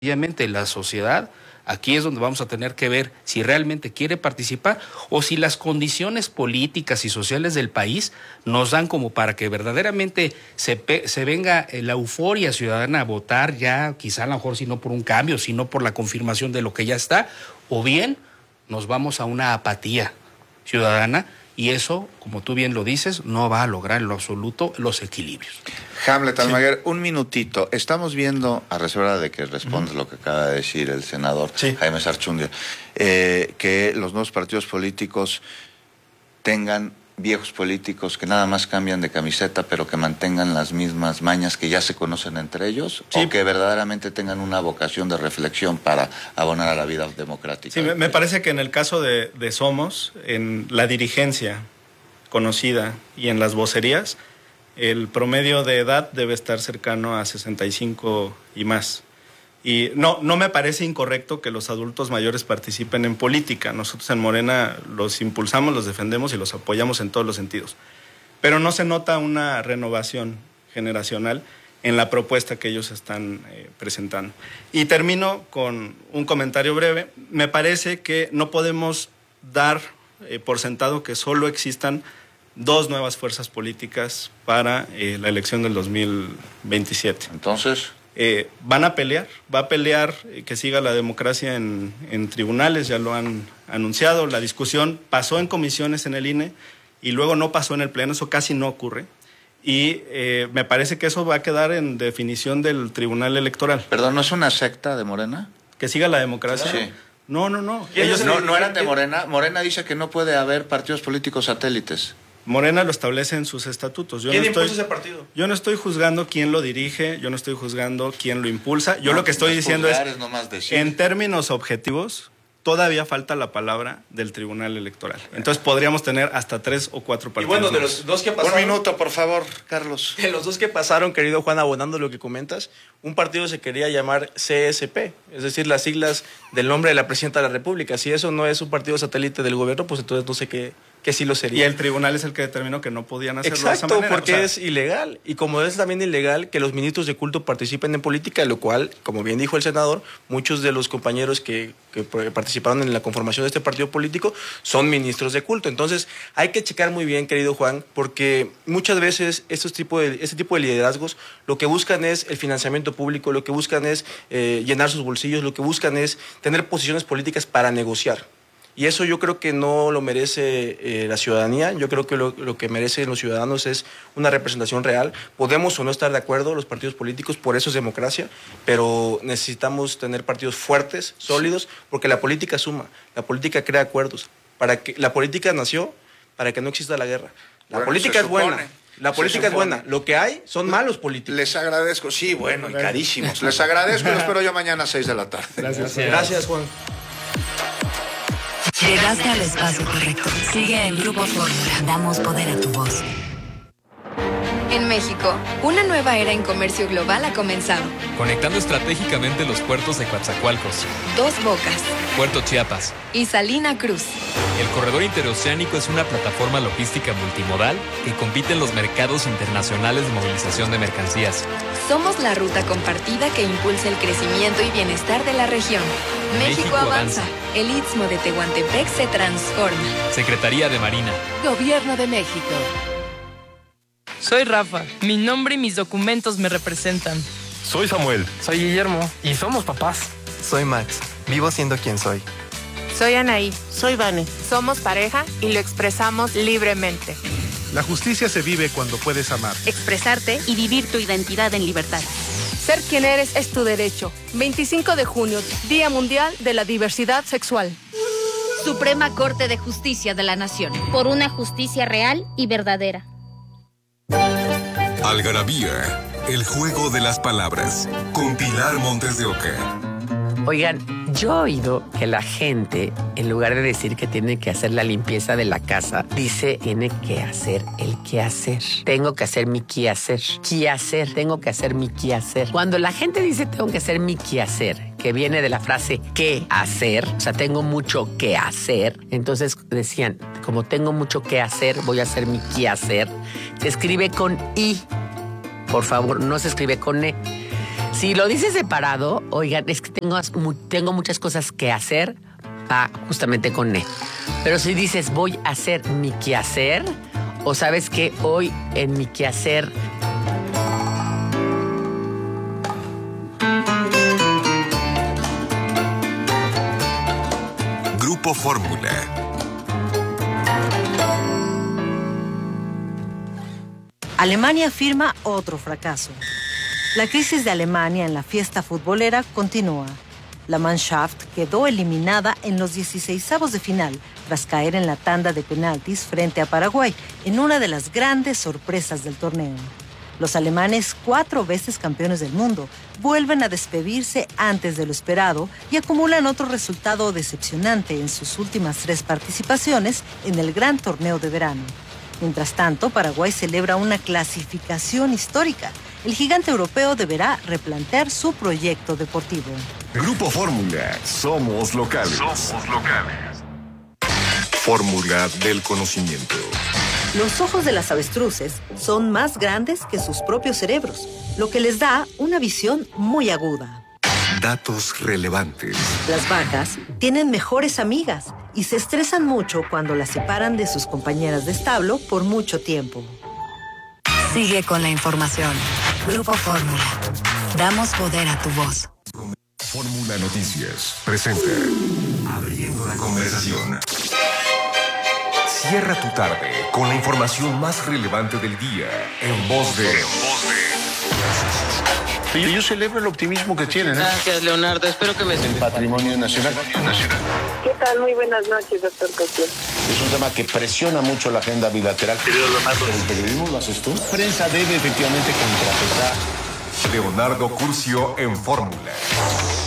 Obviamente la sociedad, aquí es donde vamos a tener que ver si realmente quiere participar o si las condiciones políticas y sociales del país nos dan como para que verdaderamente se venga la euforia ciudadana a votar ya, quizá a lo mejor si no por un cambio, sino por la confirmación de lo que ya está, o bien nos vamos a una apatía ciudadana. Y eso, como tú bien lo dices, no va a lograr en lo absoluto los equilibrios. Hamlet Almaguer, un minutito. Estamos viendo, a reserva de que responda lo que acaba de decir el senador Jaime Sarchundia, que los nuevos partidos políticos tengan viejos políticos que nada más cambian de camiseta, pero que mantengan las mismas mañas que ya se conocen entre ellos, o que verdaderamente tengan una vocación de reflexión para abonar a la vida democrática. Sí, me parece que en el caso de Somos, en la dirigencia conocida y en las vocerías, el promedio de edad debe estar cercano a 65 y más. Y no me parece incorrecto que los adultos mayores participen en política. Nosotros en Morena los impulsamos, los defendemos y los apoyamos en todos los sentidos. Pero no se nota una renovación generacional en la propuesta que ellos están presentando. Y termino con un comentario breve. Me parece que no podemos dar por sentado que solo existan dos nuevas fuerzas políticas para la elección del 2027. Entonces, va a pelear que siga la democracia en tribunales, ya lo han anunciado. La discusión pasó en comisiones en el INE y luego no pasó en el Pleno, eso casi no ocurre. Y me parece que eso va a quedar en definición del Tribunal Electoral. ¿Perdón, no es una secta de Morena? ¿Que siga la democracia? Sí. No. Ellos no eran de Morena. Morena dice que no puede haber partidos políticos satélites. Morena lo establece en sus estatutos. ¿Quién impulsa ese partido? Yo no estoy juzgando quién lo dirige, yo no estoy juzgando quién lo impulsa. Yo lo que estoy diciendo es, en términos objetivos, todavía falta la palabra del Tribunal Electoral. Entonces podríamos tener hasta 3 o 4 partidos. Y bueno, de los dos que pasaron... Un minuto, por favor, Carlos. De los dos que pasaron, querido Juan, abonando lo que comentas, un partido se quería llamar CSP, es decir, las siglas del nombre de la Presidenta de la República. Si eso no es un partido satélite del gobierno, pues entonces no sé qué sí lo sería. Y el tribunal es el que determinó que no podían hacerlo de esa manera. manera. Porque es ilegal. Y como es también ilegal que los ministros de culto participen en política, lo cual, como bien dijo el senador, muchos de los compañeros que participaron en la conformación de este partido político son ministros de culto. Entonces, hay que checar muy bien, querido Juan, porque muchas veces este tipo de liderazgos lo que buscan es el financiamiento público, lo que buscan es llenar sus bolsillos, lo que buscan es tener posiciones políticas para negociar. Y eso yo creo que no lo merece la ciudadanía. Yo creo que lo que merecen los ciudadanos es una representación real. Podemos o no estar de acuerdo los partidos políticos, por eso es democracia, pero necesitamos tener partidos fuertes, sólidos, porque la política suma, la política crea acuerdos. La política nació para que no exista la guerra. La política es buena. La política es buena. Lo que hay son malos políticos. Les agradezco. Sí, bueno, y carísimos. Les agradezco y los espero yo mañana a 6 de la tarde. Gracias, Juan. Llegaste al espacio correcto. Sigue en Grupo Fórmula. Damos poder a tu voz. En México, una nueva era en comercio global ha comenzado. Conectando estratégicamente los puertos de Coatzacoalcos, Dos Bocas Puerto Chiapas y Salina Cruz. El corredor interoceánico es una plataforma logística multimodal que compite en los mercados internacionales de movilización de mercancías. Somos la ruta compartida que impulsa el crecimiento y bienestar de la región. México avanza. El Istmo de Tehuantepec se transforma. Secretaría de Marina. Gobierno de México. Soy Rafa. Mi nombre y mis documentos me representan. Soy Samuel. Soy Guillermo. Y somos papás. Soy Max. Vivo siendo quien soy. Soy Anaí. Soy Vane. Somos pareja y lo expresamos libremente. La justicia se vive cuando puedes amar, expresarte y vivir tu identidad en libertad. Ser quien eres es tu derecho. 25 de junio, Día Mundial de la Diversidad Sexual. Suprema Corte de Justicia de la Nación. Por una justicia real y verdadera. Algarabía, el juego de las palabras, con Pilar Montes de Oca. Oigan, yo he oído que la gente, en lugar de decir que tiene que hacer la limpieza de la casa, dice tiene que hacer el quehacer. Tengo que hacer mi quehacer. Quehacer, tengo que hacer mi quehacer. Cuando la gente dice tengo que hacer mi quehacer, que viene de la frase qué hacer, o sea, tengo mucho que hacer, entonces decían, como tengo mucho que hacer, voy a hacer mi quehacer. Se escribe con I, por favor, no se escribe con E. Si lo dices separado, oigan, es que tengo muchas cosas que hacer, justamente con E. Pero si dices voy a hacer mi quehacer, o sabes que hoy en mi quehacer... Grupo Fórmula. Alemania firma otro fracaso. La crisis de Alemania en la fiesta futbolera continúa. La Mannschaft quedó eliminada en los 16avos de final tras caer en la tanda de penaltis frente a Paraguay en una de las grandes sorpresas del torneo. Los alemanes, 4 veces campeones del mundo, vuelven a despedirse antes de lo esperado y acumulan otro resultado decepcionante en sus últimas 3 participaciones en el gran torneo de verano. Mientras tanto, Paraguay celebra una clasificación histórica. El gigante europeo deberá replantear su proyecto deportivo. Grupo Fórmula. Somos locales. Somos locales. Fórmula del conocimiento. Los ojos de las avestruces son más grandes que sus propios cerebros, lo que les da una visión muy aguda. Datos relevantes. Las vacas tienen mejores amigas y se estresan mucho cuando las separan de sus compañeras de establo por mucho tiempo. Sigue con la información. Grupo Fórmula. Damos poder a tu voz. Fórmula Noticias presenta Abriendo la conversación. Cierra tu tarde con la información más relevante del día en voz de... Yo celebro el optimismo que tienen. Gracias, Leonardo. Espero que me... El patrimonio nacional. ¿Qué tal? Muy buenas noches, doctor Cosío. Es un tema que presiona mucho la agenda bilateral. ¿El periodismo lo haces tú? La prensa debe efectivamente contrapesar. Leonardo Curcio en Fórmula.